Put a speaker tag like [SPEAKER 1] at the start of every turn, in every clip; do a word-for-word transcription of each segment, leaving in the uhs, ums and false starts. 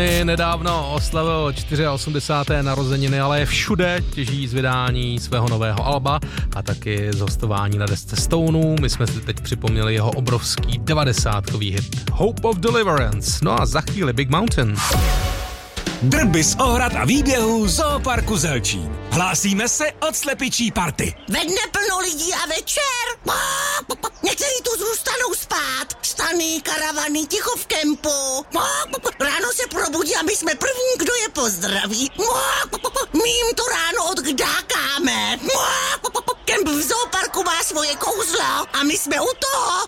[SPEAKER 1] Nedávno oslavil osmdesáté čtyři narozeniny, ale je všude těží z vydání svého nového alba a taky z hostování na desce Stoneů. My jsme si teď připomněli jeho obrovský devadesátkový hit Hope of Deliverance. No a za chvíli Big Mountain.
[SPEAKER 2] Drby z ohrad a výběhů Zooparku Zelčín. Hlásíme se od slepičí party.
[SPEAKER 3] Ve dne plno lidí a večer. Někteří tu zůstanou spát. Stany, karavany, ticho v kempu. Ráno se probudí a my jsme první, kdo je pozdraví. My jim to ráno odkdákáme. Kemp v Zooparku má svoje kouzlo a my jsme u toho.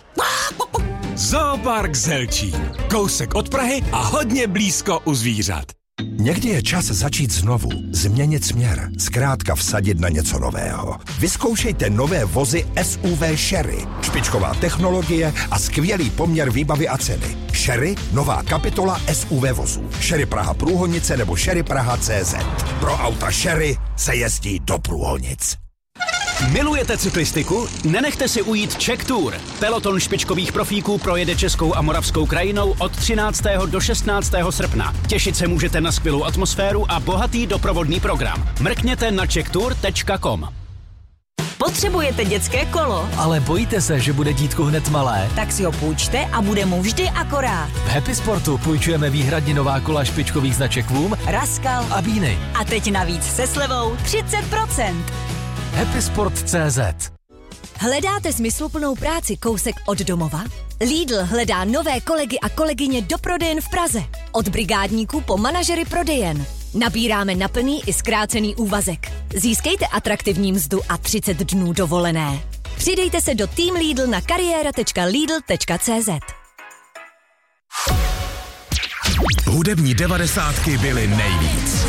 [SPEAKER 2] Zoopark Zelčín. Kousek od Prahy a hodně blízko u zvířat.
[SPEAKER 4] Někdy je čas začít znovu, změnit směr, zkrátka vsadit na něco nového. Vyzkoušejte nové vozy S U V Sherry. Špičková technologie a skvělý poměr výbavy a ceny. Sherry, nová kapitola S U V vozů. Sherry Praha Průhonice nebo Sherry Praha C Z. Pro auta Sherry se jezdí do průhonic.
[SPEAKER 5] Milujete cyklistiku? Nenechte si ujít Czech Tour. Peloton špičkových profíků projede českou a moravskou krajinou od třináctého do šestnáctého srpna. Těšit se můžete na skvělou atmosféru a bohatý doprovodný program. Mrkněte na czech tour tečka com.
[SPEAKER 6] Potřebujete dětské kolo?
[SPEAKER 7] Ale bojíte se, že bude dítko hned malé?
[SPEAKER 6] Tak si ho půjčte a bude mu vždy akorát.
[SPEAKER 7] V Happy Sportu půjčujeme výhradně nová kola špičkových značek Voom,
[SPEAKER 6] Raskal
[SPEAKER 7] a Bíny.
[SPEAKER 6] A teď navíc se slevou třicet procent.
[SPEAKER 7] Happy Sport tečka cé zet.
[SPEAKER 8] Hledáte smysluplnou práci kousek od domova? Lidl hledá nové kolegy a kolegyně do prodejen v Praze. Od brigádníků po manažery prodejen. Nabíráme na plný i zkrácený úvazek. Získejte atraktivní mzdu a třicet dnů dovolené. Přidejte se do Team Lidl na kariéra tečka lidl tečka cé zet.
[SPEAKER 9] Hudební devadesátky byly nejvíc.